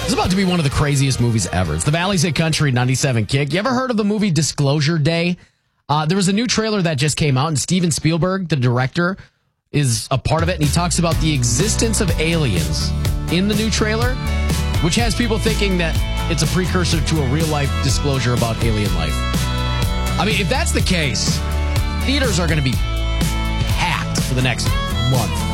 It's about to be one of the craziest movies ever. It's the Valley's Hit Country 97 Kick. You ever heard of the movie Disclosure Day? There was a new trailer that just came out, and Steven Spielberg, the director, is a part of it, and he talks about the existence of aliens in the new trailer, which has people thinking that it's a precursor to a real-life disclosure about alien life. I mean, if that's the case, theaters are going to be packed for the next month.